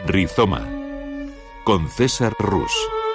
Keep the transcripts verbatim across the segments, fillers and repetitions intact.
Rizoma, con César Rus.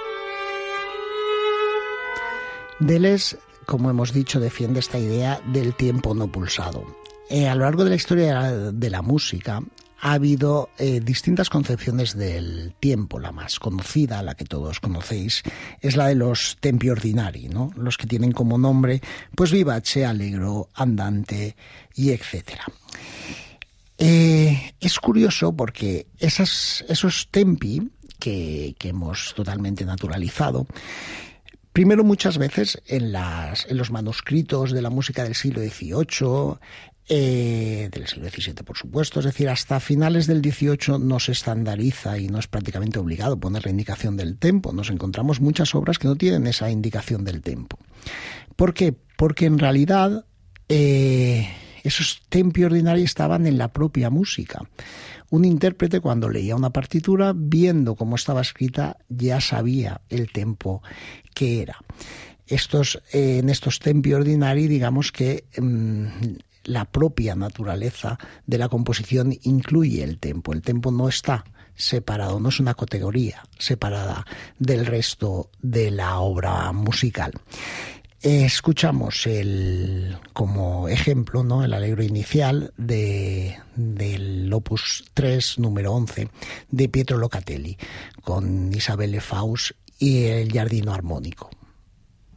Deleuze, como hemos dicho, defiende esta idea del tiempo no pulsado. Eh, a lo largo de la historia de la música ha habido eh, distintas concepciones del tiempo. La más conocida, la que todos conocéis, es la de los tempi ordinari, ¿no? Los que tienen como nombre pues vivace, allegro, andante y etcétera. Eh, es curioso porque esas, esos tempi que, que hemos totalmente naturalizado, primero, muchas veces en, las, en los manuscritos de la música del siglo dieciocho, eh, del siglo diecisiete, por supuesto, es decir, hasta finales del dieciocho no se estandariza y no es prácticamente obligado poner la indicación del tempo. Nos encontramos muchas obras que no tienen esa indicación del tempo. ¿Por qué? Porque en realidad eh, esos tempi ordinari estaban en la propia música. Un intérprete, cuando leía una partitura, viendo cómo estaba escrita, ya sabía el tempo que era. Estos, eh, en estos tempi ordinari, digamos que mmm, la propia naturaleza de la composición incluye el tempo. El tempo no está separado, no es una categoría separada del resto de la obra musical. Escuchamos el, como ejemplo, ¿no?, el allegro inicial de, del opus tres, número once, de Pietro Locatelli, con Isabelle Faust y el Giardino armónico.